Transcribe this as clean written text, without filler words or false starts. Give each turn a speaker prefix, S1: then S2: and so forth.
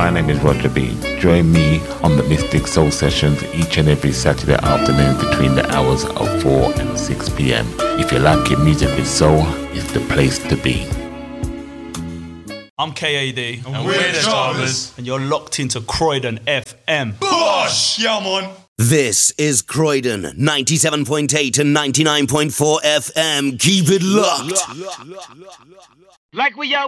S1: My name is Roger B. Join me on the Mystic Soul Sessions each and every Saturday afternoon between the hours of 4 and 6 p.m. If you like your music with soul, it's the place to be.
S2: I'm KAD.
S3: And we're the Jarvis.
S2: And you're locked into Croydon FM.
S3: Bosh! Yeah, man.
S4: This is Croydon, 97.8 and 99.4 FM. Keep it locked.
S5: Like we are.